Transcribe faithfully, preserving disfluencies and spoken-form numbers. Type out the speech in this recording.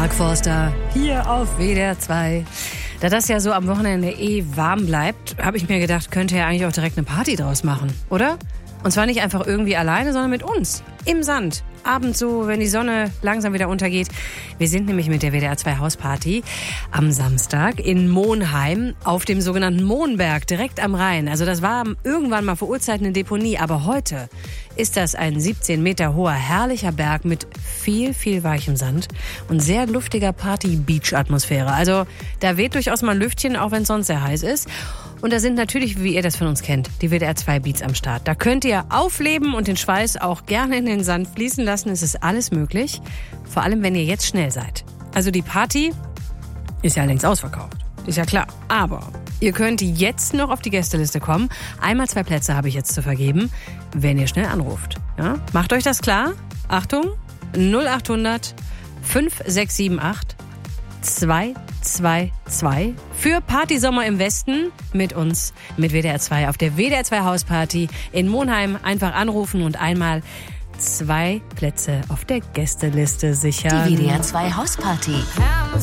Mark Forster hier auf W D R zwei. Da das ja so am Wochenende eh warm bleibt, habe ich mir gedacht, könnte ja eigentlich auch direkt eine Party draus machen, oder? Und zwar nicht einfach irgendwie alleine, sondern mit uns. Im Sand. Abends so, wenn die Sonne langsam wieder untergeht. Wir sind nämlich mit der W D R zwei Hausparty am Samstag in Monheim auf dem sogenannten Mohnberg, direkt am Rhein. Also das war irgendwann mal vor Urzeiten eine Deponie, aber heute ist das ein siebzehn Meter hoher, herrlicher Berg mit viel, viel weichem Sand und sehr luftiger Party-Beach-Atmosphäre. Also da weht durchaus mal ein Lüftchen, auch wenn es sonst sehr heiß ist. Und da sind natürlich, wie ihr das von uns kennt, die W D R zwei Beats am Start. Da könnt ihr aufleben und den Schweiß auch gerne in den Sand fließen lassen. Es ist alles möglich. Vor allem, wenn ihr jetzt schnell seid. Also die Party ist ja längst ausverkauft. Ist ja klar. Aber ihr könnt jetzt noch auf die Gästeliste kommen. Einmal zwei Plätze habe ich jetzt zu vergeben, wenn ihr schnell anruft. Ja? Macht euch das klar? Achtung, null acht hundert fünf sechs sieben acht zwei zwei zwei für Partysommer im Westen mit uns, mit W D R zwei auf der W D R zwei Hausparty in Monheim. Einfach anrufen und einmal zwei Plätze auf der Gästeliste sichern. Die W D R zwei Hausparty.